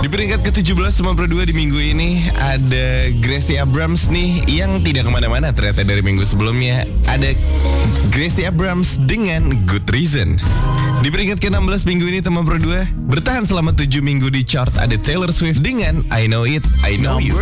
Di peringkat ke-17 sama Pro 2 di minggu ini ada Gracie Abrams nih yang tidak kemana-mana ternyata dari minggu sebelumnya. Ada Gracie Abrams dengan Good Reason. Di peringkat ke-16 minggu ini teman Pro 2 bertahan selama 7 minggu di chart ada Taylor Swift dengan I Know It, I Know You.